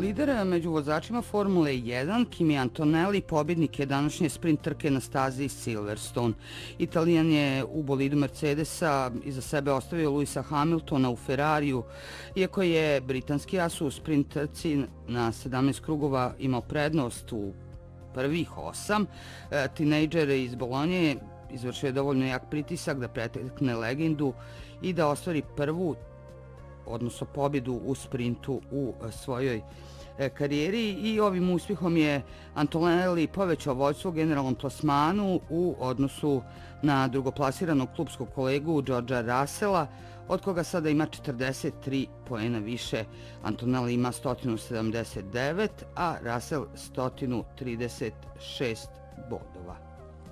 Lider među vozačima Formule 1, Kimi Antonelli, pobjednik je današnje sprint trke na stazi Silverstone. Italijan je u bolidu Mercedesa iza sebe ostavio Lewisa Hamiltona u Ferrariju, iako je britanski as u sprint trci na 17 krugova imao prednost u prvih 8. Tinejdžer iz Bolonje izvršio je dovoljno jak pritisak da pretekne legendu i da ostvari prvu, odnosno pobjedu u sprintu u svojoj karijeri, i ovim uspjehom je Antonelli povećao vođstvo u generalnom plasmanu u odnosu na drugoplasiranog klupskog kolegu Georgea Russella, od koga sada ima 43 poena više. Antonelli ima 179, a Russell 136 bodova.